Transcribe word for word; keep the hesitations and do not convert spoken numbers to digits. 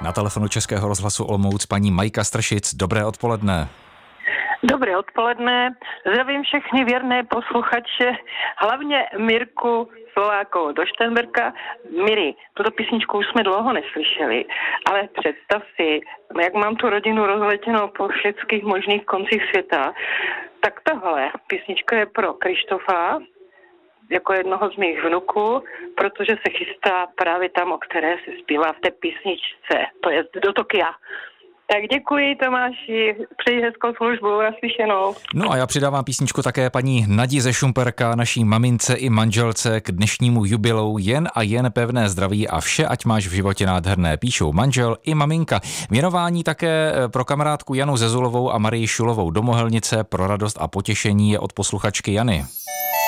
Na telefonu Českého rozhlasu Olomouc paní Majka Stršic. Dobré odpoledne. Dobré odpoledne. Zdravím všechny věrné posluchače, hlavně Mirku Slovákovou do Štenberka. Miri, tuto písničku už jsme dlouho neslyšeli, ale představ si, jak mám tu rodinu rozletěnou po všech možných koncích světa, tak tohle písnička je pro Krištofa, jako jednoho z mých vnuků, protože se chystá právě tam, o které se zpívá v té písničce, to je do Tokia. Tak děkuji, Tomáši, přeji hezkou službu, naslyšenou. No a já přidávám písničku také paní Nadi ze Šumperka, naší mamince i manželce k dnešnímu jubileu. Jen a jen pevné zdraví a vše, ať máš v životě nádherné, píšou manžel i maminka. Věnování také pro kamarádku Janu Zezulovou a Marii Šulovou do Mohelnice pro radost a potěšení je od posluchačky Jany.